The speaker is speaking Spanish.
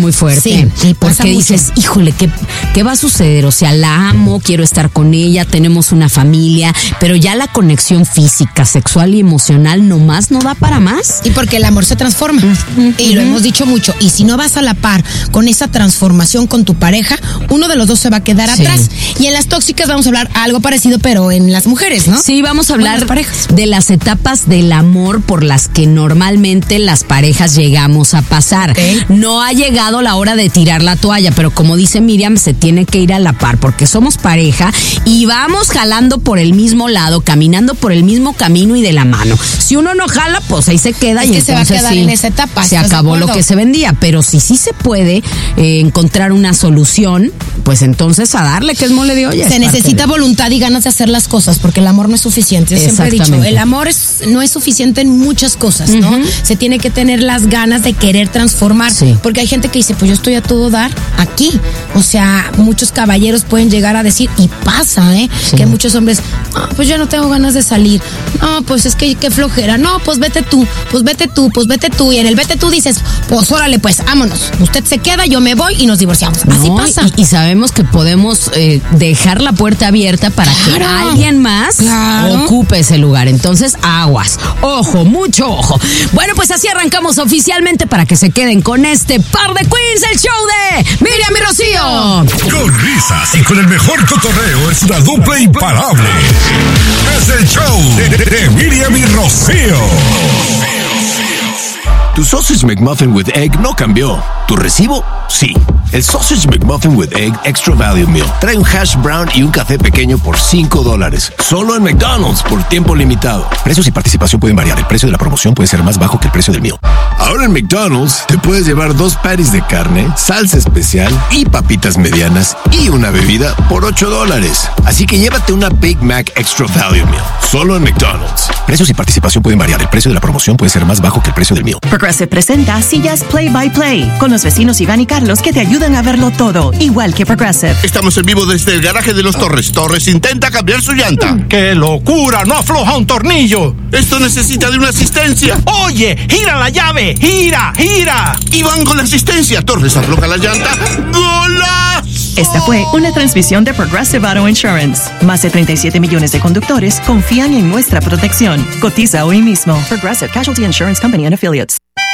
muy fuerte. Sí, porque dices, híjole, ¿qué va a suceder? O sea, la amo, quiero estar con ella, tenemos una familia, pero ya la conexión física, sexual y emocional nomás no da para más. Y porque el amor se transforma. Y lo hemos dicho mucho. Y si no vas a la par con esa transformación con tu pareja, uno de los dos se va a quedar atrás. Y en las tóxicas vamos a hablar algo parecido, pero en las mujeres, ¿no? Sí, vamos a hablar de las etapas del amor por las que normalmente las parejas llegamos a pasar. Okay. No ha llegado la hora de tirar la toalla, pero como dice Miriam, se tiene que ir a la par, porque somos pareja y vamos jalando por el mismo lado, caminando por el mismo camino y de la mano. Si uno no jala, pues ahí se queda. Es y que se va a quedar en esa etapa. Se acabó lo que se vendía, pero si sí se puede encontrar una solución, pues entonces a darle, que es mole de olla. Se necesita voluntad y ganas de hacer las cosas, porque el amor no es suficiente. Yo siempre he dicho, el amor no es suficiente en muchas cosas, ¿no? Se tiene que tener las ganas de querer transformar, porque hay gente que dice, pues yo estoy a todo dar aquí. O sea, muchos caballeros pueden llegar a decir, y pasa, que muchos hombres, pues ya no tengo ganas de salir. No, pues es que qué flojera. No, pues vete tú, pues vete tú, pues vete tú. Y en el vete tú dices, pues órale, pues vámonos. Usted se queda, yo me voy y nos divorciamos. Así pasa. Y sabemos que podemos dejar la puerta abierta para que alguien más ocupe ese lugar. Entonces, aguas. Ojo, mucho ojo. Bueno, pues así arrancamos oficialmente para que se queden con este par de queens, el show de Miriam y Rocío. Con risas y con el mejor cotorreo, es una dupla imparable. Es el show de Miriam y Rocío. Tu Sausage McMuffin with Egg no cambió. ¿Tu recibo? Sí. El Sausage McMuffin with Egg Extra Value Meal trae un hash brown y un café pequeño por $5. Solo en McDonald's por tiempo limitado. Precios y participación pueden variar. El precio de la promoción puede ser más bajo que el precio del meal. Ahora en McDonald's te puedes llevar 2 patties de carne, salsa especial y papitas medianas y una bebida por $8. Así que llévate una Big Mac Extra Value Meal. Solo en McDonald's. Precios y participación pueden variar. El precio de la promoción puede ser más bajo que el precio del meal. Progressive presenta Sillas Play by Play con los vecinos Iván y Carlos que te ayudan a verlo todo, igual que Progressive. Estamos en vivo desde el garaje de los Torres. Torres intenta cambiar su llanta. ¡Qué locura! ¡No afloja un tornillo! Esto necesita de una asistencia. ¡Oye! ¡Gira la llave! ¡Gira! ¡Gira! Y van con la asistencia. Torres afloja la llanta. ¡Golazo! Esta fue una transmisión de Progressive Auto Insurance. Más de 37 millones de conductores confían en nuestra protección. Cotiza hoy mismo. Progressive Casualty Insurance Company and Affiliates.